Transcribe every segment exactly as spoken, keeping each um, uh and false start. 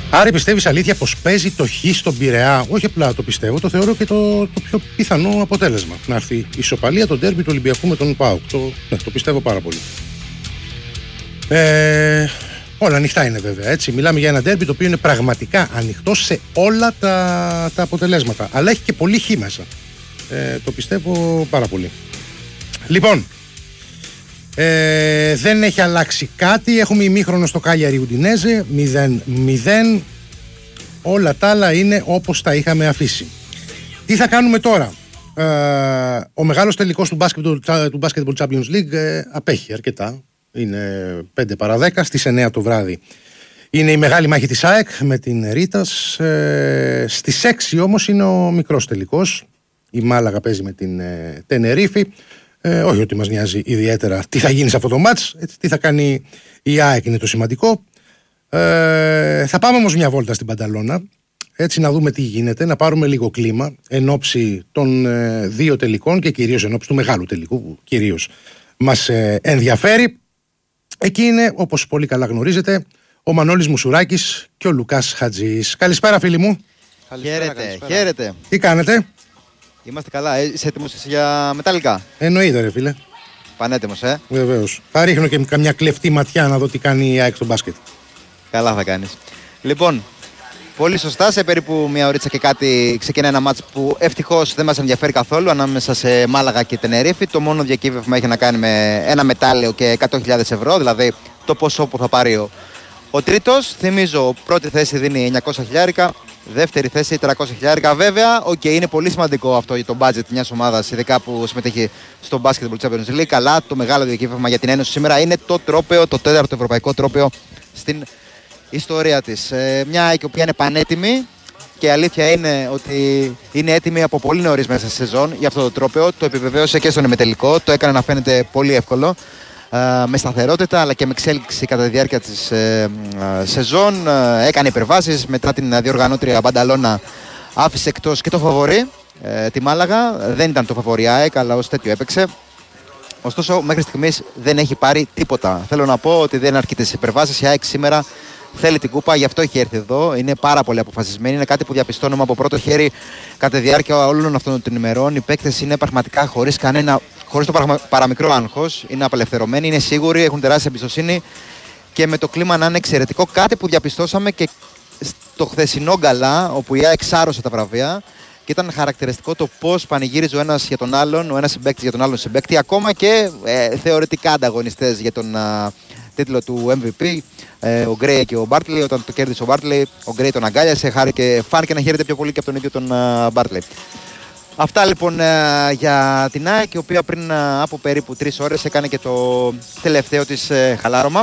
Άρα πιστεύεις αλήθεια πως παίζει το χ στον Πειραιά? Όχι απλά το πιστεύω, το θεωρώ και το, το πιο πιθανό αποτέλεσμα. Να έρθει η ισοπαλία, το ντέρμπι του Ολυμπιακού με τον ΠΑΟΚ. Το, ναι, το πιστεύω πάρα πολύ. Ε, όλα ανοιχτά είναι βέβαια, έτσι. Μιλάμε για ένα ντέρμπι το οποίο είναι πραγματικά ανοιχτό σε όλα τα, τα αποτελέσματα. Αλλά έχει και πολύ χ μέσα. Ε, το πιστεύω πάρα πολύ. Λοιπόν, ε, δεν έχει αλλάξει κάτι. Έχουμε ημίχρονο στο Κάλιαρι Ουντινέζε μηδέν μηδέν. Όλα τα άλλα είναι όπως τα είχαμε αφήσει. Τι θα κάνουμε τώρα? Ε, ο μεγάλος τελικός του Basketball, του Basketball Champions League ε, απέχει αρκετά. Είναι πέντε παρά δέκα στις εννέα το βράδυ. Είναι η μεγάλη μάχη της ΑΕΚ με την Ρίτας. Ε, στις έξι όμως είναι ο μικρός τελικός. Η Μάλαγα παίζει με την ε, Τενερίφη. Ε, όχι ότι μας νοιάζει ιδιαίτερα τι θα γίνει σε αυτό το μάτς, έτσι, τι θα κάνει η ΑΕΚ είναι το σημαντικό. Ε, θα πάμε όμως μια βόλτα στην Πανταλώνα, έτσι να δούμε τι γίνεται, να πάρουμε λίγο κλίμα εν ώψη των ε, δύο τελικών και κυρίως εν ώψη του μεγάλου τελικού που κυρίως μας ε, ενδιαφέρει. Εκεί είναι, όπως πολύ καλά γνωρίζετε, ο Μανώλης Μουσουράκης και ο Λουκάς Χατζής. Καλησπέρα φίλοι μου. Χαίρετε, χαίρετε. Τι κάνετε? Είμαστε καλά, ε, είσαι έτοιμος για μετάλλικα? Εννοείται ρε φίλε. Πανέτοιμος, ε. Βεβαίως. Θα ρίχνω και καμιά κλεφτή ματιά να δω τι κάνει η ΑΕΚ στο μπάσκετ. Καλά θα κάνεις. Λοιπόν, πολύ σωστά, σε περίπου μια ωρίτσα και κάτι ξεκινάει ένα μάτς που ευτυχώς δεν μας ενδιαφέρει καθόλου, ανάμεσα σε Μάλαγα και Τενερίφη. Το μόνο διακύβευμα έχει να κάνει με ένα μετάλλιο και εκατό χιλιάδες ευρώ, δηλαδή το ποσό που θα πάρει ο, ο τρίτος. Θυμίζω, πρώτη θέση δίνει εννιακόσια χιλιάρικα. Δεύτερη θέση τριακόσια χιλιάρικα. Βέβαια, οκ, okay, είναι πολύ σημαντικό αυτό για το budget μιας ομάδας, ειδικά που συμμετέχει στο Basketball Champions League. Αλλά το μεγάλο διακύβευμα για την Ένωση σήμερα είναι το τρόπαιο, το τέταρτο ευρωπαϊκό τρόπαιο στην ιστορία της. Ε, μια η οποία είναι πανέτοιμη και η αλήθεια είναι ότι είναι έτοιμη από πολύ νωρίς μέσα στη σεζόν για αυτό το τρόπαιο. Το επιβεβαίωσε και στον ημιτελικό, το έκανε να φαίνεται πολύ εύκολο. Uh, με σταθερότητα αλλά και με εξέλιξη κατά τη διάρκεια της uh, uh, σεζόν. Uh, έκανε υπερβάσεις. Μετά την διοργανώτρια Μπανταλώνα άφησε εκτός και το φαβορί, uh, τη Μάλαγα. Δεν ήταν το φαβορί ΑΕΚ, αλλά ως τέτοιο έπαιξε. Ωστόσο μέχρι στιγμής δεν έχει πάρει τίποτα. Θέλω να πω ότι δεν αρκείται στις υπερβάσεις. Η ΑΕΚ σήμερα θέλει την κούπα, γι' αυτό έχει έρθει εδώ. Είναι πάρα πολύ αποφασισμένη. Είναι κάτι που διαπιστώνουμε από πρώτο χέρι κατά τη διάρκεια όλων αυτών των ημερών. Οι παίκτες είναι πραγματικά χωρίς κανένα, χωρίς το παρα, παραμικρό άγχος. Είναι απελευθερωμένοι, είναι σίγουροι, έχουν τεράστια εμπιστοσύνη και με το κλίμα να είναι εξαιρετικό. Κάτι που διαπιστώσαμε και στο χθεσινό γκαλά, όπου η ΑΕΚ εξάρρωσε τα βραβεία. Και ήταν χαρακτηριστικό το πώς πανηγύριζε ο ένας για τον άλλον, ο ένας συμπαίκτης για τον άλλον συμπαίκτη, ακόμα και ε, θεωρητικά ανταγωνιστές για τον α, τίτλο του εμ βι πι. Ε, ο Γκρέι και ο Μπάρτλεϊ. Όταν το κέρδισε ο Μπάρτλεϊ, ο Γκρέι τον αγκάλιασε, χάρηκε, φάνηκε να χαίρεται πιο πολύ και από τον ίδιο τον Μπάρτλεϊ. Αυτά λοιπόν ε, για την ΑΕΚ, η οποία πριν ε, από περίπου τρεις ώρες έκανε και το τελευταίο της ε, χαλάρωμα.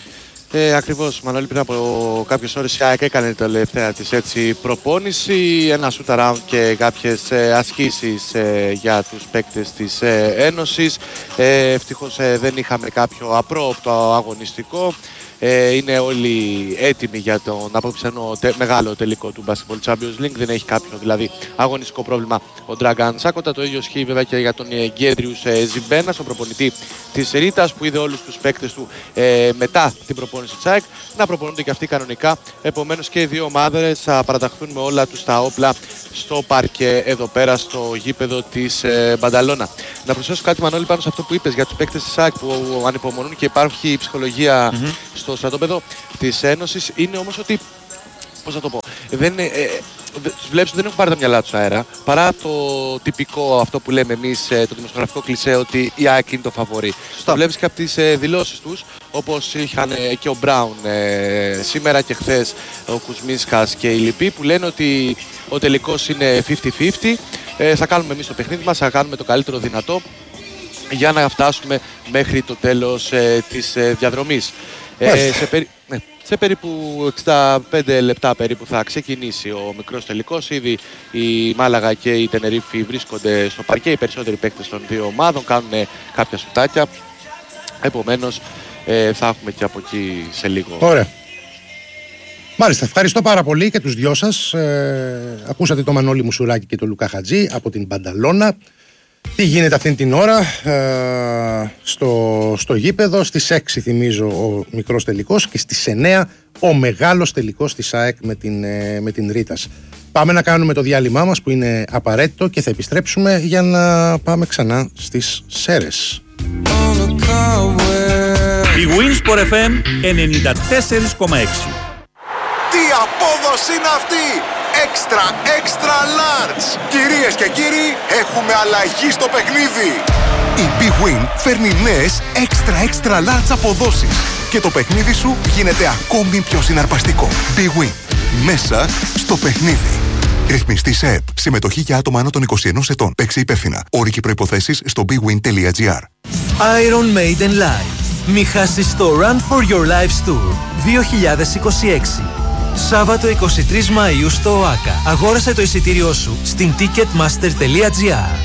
Ε, ακριβώς, Μανώλη, πριν από κάποιες ώρες η ΑΕΚ έκανε την τελευταία της έτσι, προπόνηση, ένα shoot around και κάποιες ε, ασκήσεις ε, για τους παίκτες της ε, Ένωσης. Ε, ευτυχώς ε, δεν είχαμε κάποιο απρόοπτο αγωνιστικό. Ε, είναι όλοι έτοιμοι για τον απόψενο τε, μεγάλο τελικό του Basketball Champions League. Δεν έχει κάποιο δηλαδή αγωνιστικό πρόβλημα ο Ντράγκαν Σάκοτα. Το ίδιο ισχύει βέβαια και για τον Γκέντριους ε, Ζιμπένα, στον προπονητή της Ρίτας, που είδε όλους τους παίκτες του ε, μετά την προπόνηση της ΑΕΚ να προπονούνται και αυτοί κανονικά. Επομένως και οι δύο ομάδες θα παραταχθούν με όλα τους τα όπλα στο παρκέ εδώ πέρα στο γήπεδο της ε, Μπανταλώνα. Να προσθέσω κάτι, Μανώλη, πάνω σε αυτό που είπες για τους παίκτες της ΑΕΚ που ανυπομονούν και υπάρχει η ψυχολογία mm-hmm. στο στρατόπεδο της Ένωσης. Είναι όμως ότι, πώς θα το πω, δεν, ε, τους βλέπεις ότι δεν έχουν πάρει τα μυαλά τους αέρα, παρά το τυπικό αυτό που λέμε εμείς, ε, το δημοσιογραφικό κλισέ ότι η ΑΕΚ είναι το φαβορί. Το βλέπεις και από τις ε, δηλώσεις τους, όπως είχαν ε, και ο Μπράουν ε, σήμερα και χθες, ο Κουσμίνσκας και οι λοιποί, που λένε ότι ο τελικός είναι πενήντα πενήντα. Ε, θα κάνουμε εμείς το παιχνίδι μας, θα κάνουμε το καλύτερο δυνατό για να φτάσουμε μέχρι το τέλος ε, της ε, διαδρομής. Ε, σε, περί... ναι, σε περίπου εξήντα πέντε λεπτά περίπου θα ξεκινήσει ο μικρός τελικός. Ήδη η Μάλαγα και η Τενερίφη βρίσκονται στο παρκέ. Οι περισσότεροι παίκτες των δύο ομάδων κάνουν κάποια σουτάκια. Επομένως ε, θα έχουμε και από εκεί σε λίγο. Ωραία. Μάλιστα, ευχαριστώ πάρα πολύ και τους δυο σας. Ε, ακούσατε το Μανώλη Μουσουράκη και το Λουκά Χατζή από την Μπανταλώνα. Τι γίνεται αυτήν την ώρα ε, στο, στο γήπεδο? Στις έξι θυμίζω ο μικρός τελικός και στις εννέα ο μεγάλος τελικός της ΑΕΚ με την, με την Ρίτας. Πάμε να κάνουμε το διάλειμμά μας που είναι απαραίτητο και θα επιστρέψουμε για να πάμε ξανά στις Σέρρες. Η Winsport εφ εμ ενενήντα τέσσερα κόμμα έξι. Τι απόδοση είναι αυτή! Extra, extra large! Κυρίες και κύριοι, έχουμε αλλαγή στο παιχνίδι! Η Big Win φέρνει νέες extra, extra large αποδόσεις και το παιχνίδι σου γίνεται ακόμη πιο συναρπαστικό. Big Win. Μέσα στο παιχνίδι. Ρυθμιστή σε ΕΠ. Συμμετοχή για άτομα άνω των είκοσι ενός ετών. Παίξε υπεύθυνα. Όροι και προϋποθέσεις στο big win τελεία gr. Iron Maiden Live. Μη χάσεις το Run for Your Lives Tour δύο χιλιάδες είκοσι έξι. Σάββατο εικοστή τρίτη Μαΐου στο ΟΑΚΑ. Αγόρασε το εισιτήριό σου στην ticketmaster τελεία gr.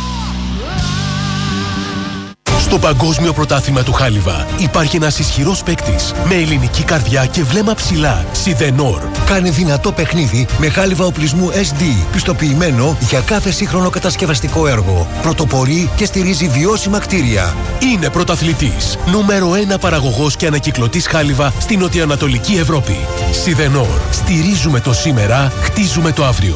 Στο Παγκόσμιο Πρωτάθλημα του Χάλιβα υπάρχει ένας ισχυρός παίκτης με ελληνική καρδιά και βλέμμα ψηλά. Σιδενόρ. Κάνει δυνατό παιχνίδι με χάλιβα οπλισμού ες ντι, πιστοποιημένο για κάθε σύγχρονο κατασκευαστικό έργο. Πρωτοπορεί και στηρίζει βιώσιμα κτίρια. Είναι πρωταθλητής. Νούμερο ένα παραγωγός και ανακυκλωτής χάλιβα στην νοτιοανατολική Ευρώπη. Σιδενόρ. Στηρίζουμε το σήμερα, χτίζουμε το αύριο.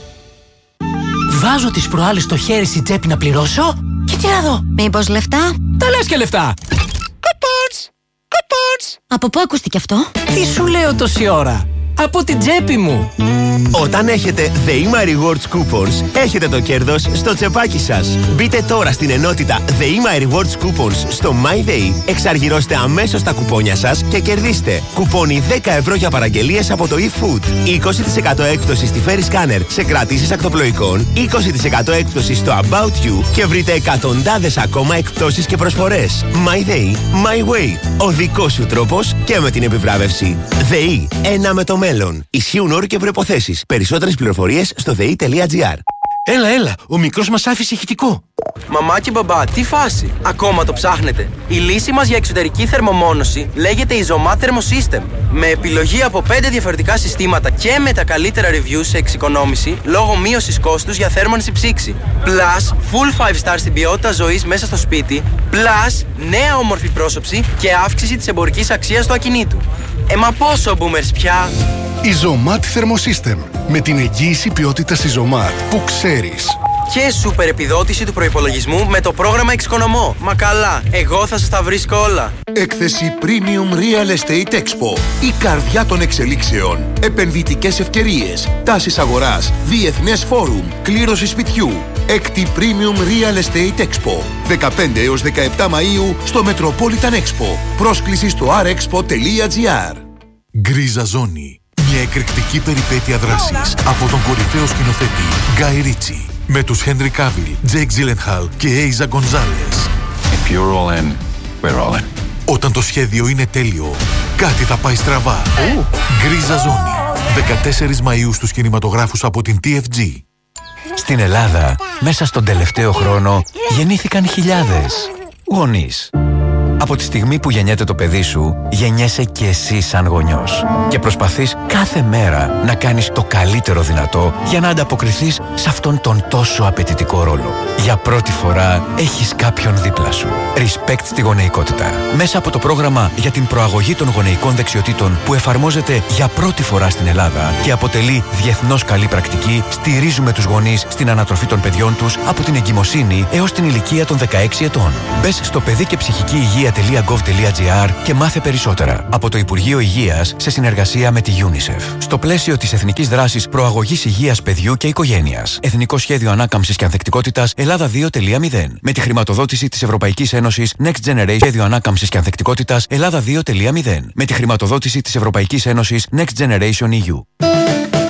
Βάζω τις προάλλες το χέρι στην τσέπη να πληρώσω και τι να δω. Μήπως λεφτά? Τα λες και λεφτά. Κουπόνς! Κουπόνς! Από πού ακούστηκε αυτό? Τι σου λέω τόση ώρα? Από την τσέπη μου. Όταν έχετε The Ema Rewards Coupons, έχετε το κέρδος στο τσεπάκι σας. Μπείτε τώρα στην ενότητα The Ema Rewards Coupons στο MyDay, εξαργυρώστε αμέσως τα κουπόνια σας και κερδίστε κουπόνι δέκα ευρώ για παραγγελίες από το eFood, είκοσι τοις εκατό έκπτωση στη Ferry Scanner σε κρατήσεις ακτοπλοϊκών, είκοσι τοις εκατό έκπτωση στο About You και βρείτε εκατοντάδες ακόμα εκπτώσεις και προσφορές. MyDay, My Way. Ο δικός σου τρόπος και με την επιβράβευση. ΔΕΗ, ένα με το μέλλον. Ισχύουν όροι και προϋποθέσεις. Περισσότερες πληροφορίες στο δε ι τελεία τζι άρ. Έλα, έλα, ο μικρός μας άφησε ηχητικό. Μαμά και μπαμπά, τι φάση? Ακόμα το ψάχνετε? Η λύση μας για εξωτερική θερμομόνωση λέγεται Isomat Thermosystem. Με επιλογή από πέντε διαφορετικά συστήματα και με τα καλύτερα reviews σε εξοικονόμηση λόγω μείωσης κόστους για θέρμανση ψήξη. Plus, full five star στην ποιότητα ζωής μέσα στο σπίτι. Plus, νέα όμορφη πρόσωψη και αύξηση της εμπορικής αξίας του ακινήτου. Ε, μα πόσο boomers πια? Isomat Thermosystem. Με την εγγύηση ποιότητας Isomat που ξέρεις. Και σούπερ επιδότηση του προϋπολογισμού με το πρόγραμμα Εξοικονομώ. Μα καλά, εγώ θα σας τα βρίσκω όλα. Έκθεση Premium Real Estate Expo. Η καρδιά των εξελίξεων. Επενδυτικές ευκαιρίες. Τάσεις αγοράς. Διεθνές φόρουμ. Κλήρωση σπιτιού. Έκτη Premium Real Estate Expo. δεκαπέντε έως δεκαεπτά Μαΐου στο Metropolitan Expo. Πρόσκληση στο αρ εξπο τελεία τζι άρ. Γκρίζα Ζώνη. Μια εκρηκτική περιπέτεια δράσης από τον κορυφαίο σκηνοθέτη Γκάι Ρίτσι. Με τους Χένρι Κάβιλ, Τζέικ Τζίλενχαλ και Έιζα Γκονζάλες. If you're all in, we're all in. Όταν το σχέδιο είναι τέλειο, κάτι θα πάει στραβά. Oh. Γκρίζα Ζώνη. δεκατέσσερις Μαΐου στους κινηματογράφους από την τι εφ τζι. Στην Ελλάδα, μέσα στον τελευταίο χρόνο, γεννήθηκαν χιλιάδες γονείς. Από τη στιγμή που γεννιέται το παιδί σου, γεννιέσαι και εσύ σαν γονιός. Και προσπαθείς κάθε μέρα να κάνεις το καλύτερο δυνατό για να ανταποκριθείς σε αυτόν τον τόσο απαιτητικό ρόλο. Για πρώτη φορά έχεις κάποιον δίπλα σου. Respect στη γονεϊκότητα. Μέσα από το πρόγραμμα για την προαγωγή των γονεϊκών δεξιοτήτων που εφαρμόζεται για πρώτη φορά στην Ελλάδα και αποτελεί διεθνώς καλή πρακτική, στηρίζουμε τους γονείς στην ανατροφή των παιδιών τους από την εγκυμοσύνη έως την ηλικία των δεκαέξι ετών. Μπες στο παιδί και ψυχική υγεία τελεία γκοβ τελεία τζι άρ και μάθε περισσότερα από το Υπουργείο Υγείας σε συνεργασία με τη UNICEF. Στο πλαίσιο της Εθνικής Δράσης Προαγωγής Υγείας Παιδιού και Οικογένειας. Εθνικό Σχέδιο Ανάκαμψης και Ανθεκτικότητας Ελλάδα δύο τελεία μηδέν. Με τη χρηματοδότηση της Ευρωπαϊκής Ένωσης Next Generation Σχέδιο Ανάκαμψης και Ανθεκτικότητας Ελλάδα δύο τελεία μηδέν. Με τη χρηματοδότηση της Ευρωπαϊκής Ένωσης Next Generation ι γιου.